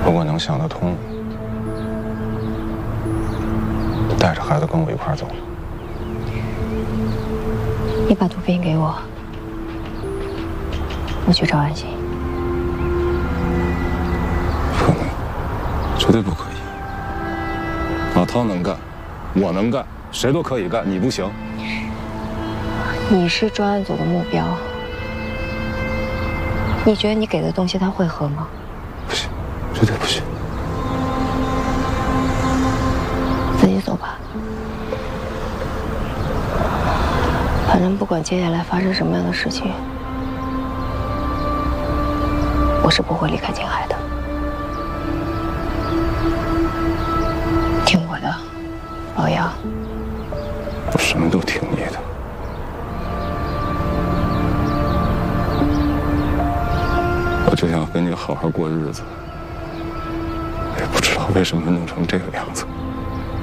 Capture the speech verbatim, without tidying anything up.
如果能想得通，带着孩子跟我一块儿走。 你把毒品给我，我去找安心。 不可能，绝对不可以。老涛能干，我能干，谁都可以干，你不行。 你是专案组的目标，你觉得你给的东西他会喝吗？ 不行，绝对不行。 自己走吧。反正不管接下来发生什么样的事情，我是不会离开金海的。听我的，老杨。 我什么都听你的。我就想跟你好好过日子，也不知道为什么弄成这个样子。